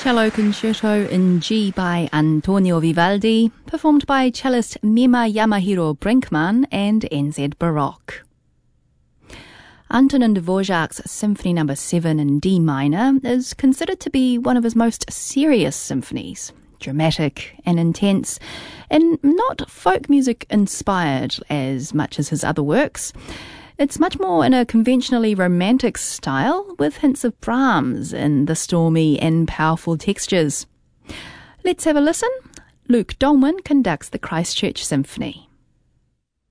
Cello Concerto in G by Antonio Vivaldi, performed by cellist Mima Yamahiro Brinkmann and NZ Baroque. Antonin Dvorak's Symphony No. 7 in D minor is considered to be one of his most serious symphonies, dramatic and intense, and not folk music inspired as much as his other works. It's much more in a conventionally romantic style, with hints of Brahms in the stormy and powerful textures. Let's have a listen. Luke Dolman conducts the Christchurch Symphony.